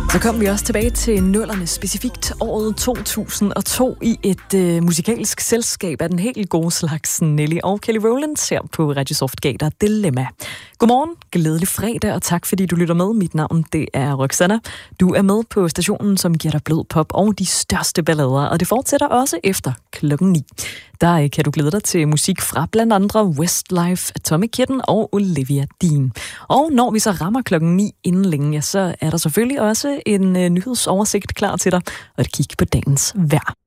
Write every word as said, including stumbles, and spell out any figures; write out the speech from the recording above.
Så kom vi også tilbage til nullerne, specifikt året to tusind og to, i et øh, musikalsk selskab af den helt gode slags. Nelly og Kelly Rowland her på Radio Soft gav dig Dilemma. Godmorgen, glædelig fredag, og tak fordi du lytter med. Mit navn, det er Roxanna. Du er med på stationen, som giver dig blød pop og de største ballader, og det fortsætter også efter klokken ni. Der kan du glæde dig til musik fra blandt andre Westlife, Atomic Kitten og Olivia Dean. Og når vi så rammer klokken ni inden længe, ja, så er der selvfølgelig også en uh, nyhedsoversigt klar til dig, og et kig på dagens vejr.